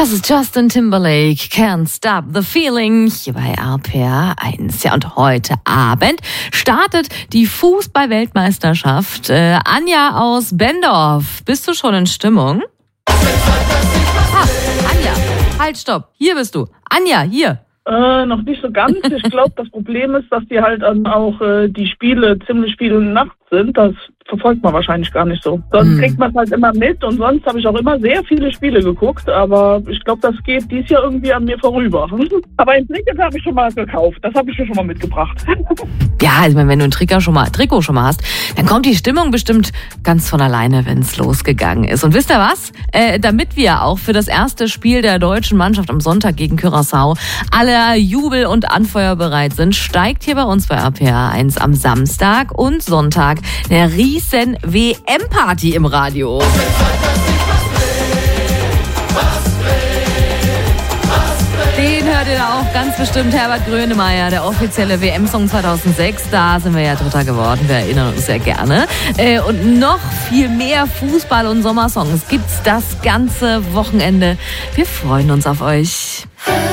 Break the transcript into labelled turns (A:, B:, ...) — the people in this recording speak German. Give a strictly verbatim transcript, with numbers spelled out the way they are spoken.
A: Das ist Justin Timberlake, Can't Stop the Feeling, hier bei R P R eins. Ja, und heute Abend startet die Fußball-Weltmeisterschaft. Äh, Anja aus Bendorf, bist du schon in Stimmung? Ah, Anja, halt, stopp, hier bist du. Anja, hier.
B: Äh, noch nicht so ganz. Ich glaube, das Problem ist, dass die halt dann auch äh, die Spiele ziemlich viel nachts sind. Das verfolgt man wahrscheinlich gar nicht so. Sonst hm. kriegt man es halt immer mit und sonst habe ich auch immer sehr viele Spiele geguckt, aber ich glaube, das geht dies Jahr irgendwie an mir vorüber. Aber ein Ticket habe ich schon mal gekauft. Das habe ich mir schon mal mitgebracht.
A: Ja, also wenn du ein Trikot schon mal, Trikot schon mal hast, dann kommt die Stimmung bestimmt ganz von alleine, wenn es losgegangen ist. Und wisst ihr was? Äh, damit wir auch für das erste Spiel der deutschen Mannschaft am Sonntag gegen Curaçao alle jubel- und anfeuerbereit sind, steigt hier bei uns bei R P R eins am Samstag und Sonntag eine riesen W M-Party im Radio. Den hört ihr da auch ganz bestimmt, Herbert Grönemeyer, der offizielle W M-Song zweitausendsechs. Da sind wir ja Dritter geworden, wir erinnern uns sehr gerne. Und noch viel mehr Fußball- und Sommersongs gibt's das ganze Wochenende. Wir freuen uns auf euch.